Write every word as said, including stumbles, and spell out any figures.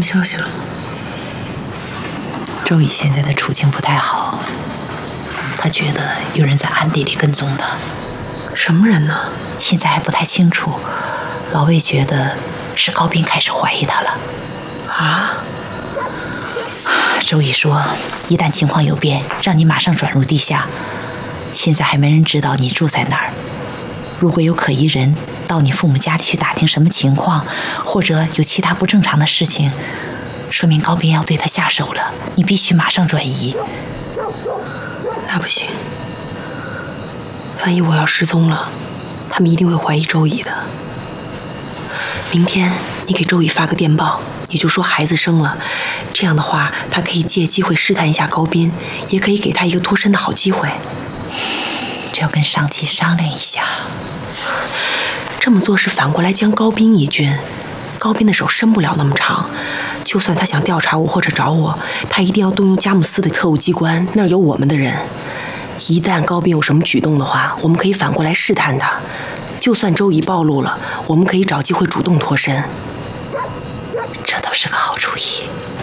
消息了？ 周乙现在的处境不太好，他觉得有人在暗地里跟踪他。 什么人呢？ 现在还不太清楚。老魏觉得是高斌开始怀疑他了。 啊？ 周乙说，一旦情况有变，让你马上转入地下。现在还没人知道你住在哪儿。如果有可疑人到你父母家里去打听什么情况，或者有其他不正常的事情，说明高斌要对他下手了，你必须马上转移。 那不行，万一我要失踪了，他们一定会怀疑周乙的。明天你给周乙发个电报，你就说孩子生了，这样的话他可以借机会试探一下高斌，也可以给他一个脱身的好机会。 这要跟上级商量一下。 这么做是反过来将高斌一军，高斌的手伸不了那么长，就算他想调查我或者找我，他一定要动用佳木斯的特务机关，那儿有我们的人。一旦高斌有什么举动的话，我们可以反过来试探他，就算周乙暴露了，我们可以找机会主动脱身。 这倒是个好主意。